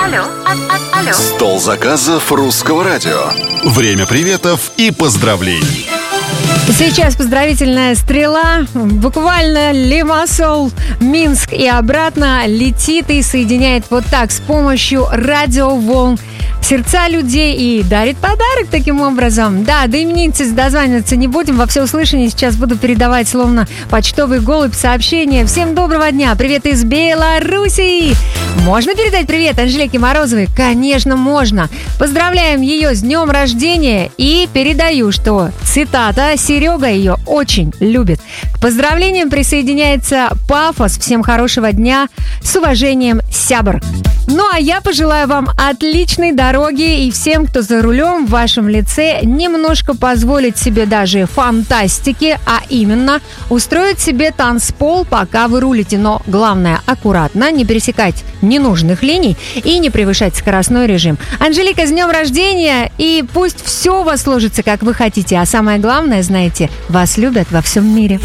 Алло. Стол заказов русского радио. Время приветов и поздравлений. Сейчас поздравительная стрела, буквально Лимассол, Минск и обратно летит и соединяет вот так с помощью радиоволн сердца людей и дарит подарок таким образом. Да, до именинницы дозваниваться не будем, во всеуслышание сейчас буду передавать словно почтовый голубь сообщения. Всем доброго дня, привет из Беларуси! Можно передать привет Анжелике Морозовой? Конечно, можно. Поздравляем ее с днем рождения и передаю, что, цитата, Серега ее очень любит. К поздравлениям присоединяется Пафос. Всем хорошего дня. С уважением, Сябр. Ну а я пожелаю вам отличной дороги и всем, кто за рулем, в вашем лице немножко позволить себе даже фантастики, а именно устроить себе танцпол, пока вы рулите. Но главное, аккуратно, не пересекать ненужных линий и не превышать скоростной режим. Анжелика, с днем рождения, и пусть все у вас сложится, как вы хотите. А самое главное, знаете, вас любят во всем мире.